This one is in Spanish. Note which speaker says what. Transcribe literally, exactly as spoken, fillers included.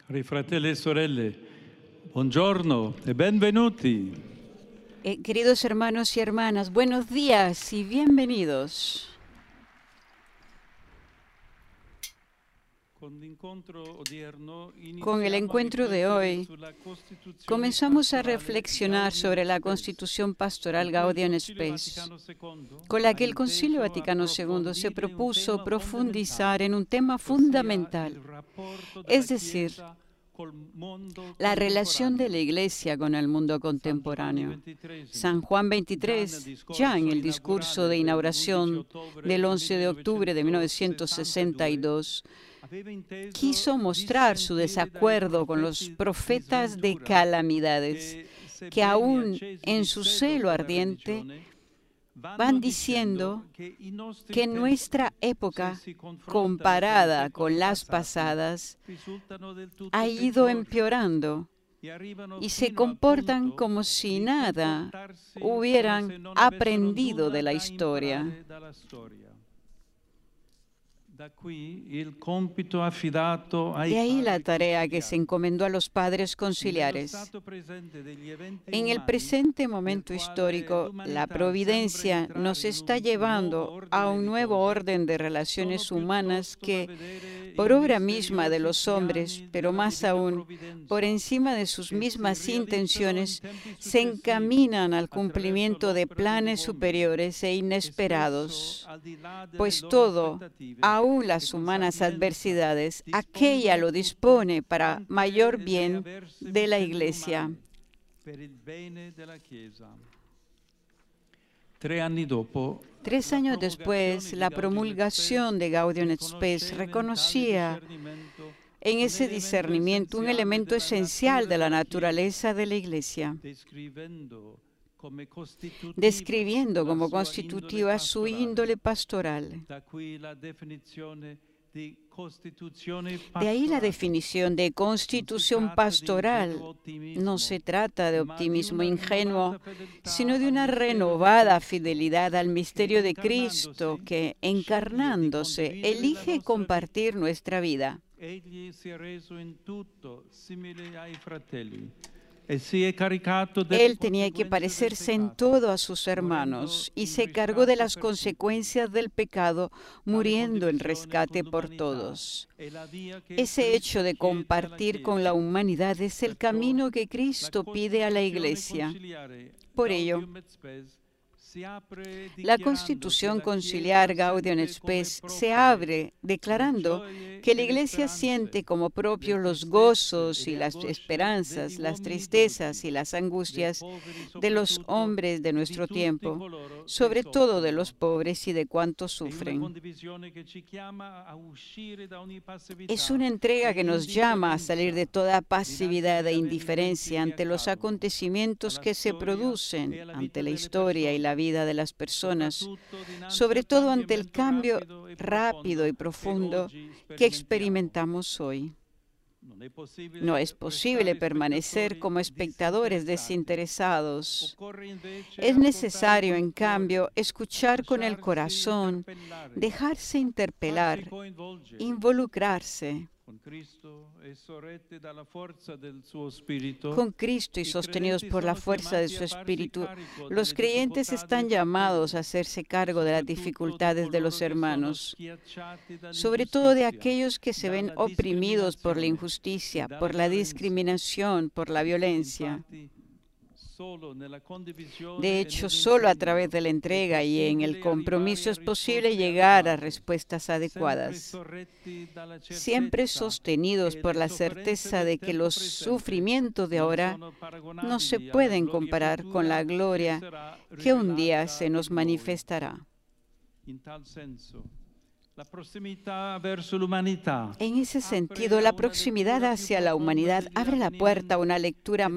Speaker 1: Cari fratelli e sorelle, buongiorno e benvenuti.
Speaker 2: Eh, queridos hermanos y hermanas, buenos días y bienvenidos. Con el encuentro de hoy, comenzamos a reflexionar sobre la Constitución Pastoral Gaudium et Spes, con la que el Concilio Vaticano segundo se propuso profundizar en un tema fundamental, es decir, la relación de la Iglesia con el mundo contemporáneo. San Juan veintitrés, ya en el discurso de inauguración del once de octubre de mil novecientos sesenta y dos, quiso mostrar su desacuerdo con los profetas de calamidades, que aún en su celo ardiente van diciendo que nuestra época, comparada con las pasadas, ha ido empeorando y se comportan como si nada hubieran aprendido de la historia. De ahí la tarea que se encomendó a los padres conciliares. En el presente momento histórico, la providencia nos está llevando a un nuevo orden de relaciones humanas que, por obra misma de los hombres, pero más aún por encima de sus mismas intenciones, se encaminan al cumplimiento de planes superiores e inesperados. Pues todo, aún las humanas adversidades, aquella lo dispone para mayor bien de la Iglesia. Tres años después, la promulgación de Gaudium et Spes reconocía en ese discernimiento un elemento esencial de la naturaleza de la Iglesia, describiendo como constitutiva su índole pastoral. De ahí la definición de constitución pastoral. No se trata de optimismo ingenuo, sino de una renovada fidelidad al misterio de Cristo que, encarnándose, elige compartir nuestra vida. Él tenía que parecerse en todo a sus hermanos y se cargó de las consecuencias del pecado, muriendo en rescate por todos. Ese hecho de compartir con la humanidad es el camino que Cristo pide a la Iglesia. Por ello, la Constitución Conciliar Gaudium et Spes se abre declarando que la Iglesia siente como propios los gozos y las esperanzas, las tristezas y las angustias de los hombres de nuestro tiempo, sobre todo de los pobres y de cuantos sufren. Es una entrega que nos llama a salir de toda pasividad e indiferencia ante los acontecimientos que se producen, ante la historia y la vida de las personas, sobre todo ante el cambio rápido y profundo que experimentamos hoy. No es posible permanecer como espectadores desinteresados. Es necesario, en cambio, escuchar con el corazón, dejarse interpelar, involucrarse. Con Cristo y sostenidos por la fuerza de su Espíritu, los creyentes están llamados a hacerse cargo de las dificultades de los hermanos, sobre todo de aquellos que se ven oprimidos por la injusticia, por la discriminación, por la violencia. De hecho, solo a través de la entrega y en el compromiso es posible llegar a respuestas adecuadas, siempre sostenidos por la certeza de que los sufrimientos de ahora no se pueden comparar con la gloria que un día se nos manifestará. En ese sentido, la proximidad hacia la humanidad abre la puerta a una lectura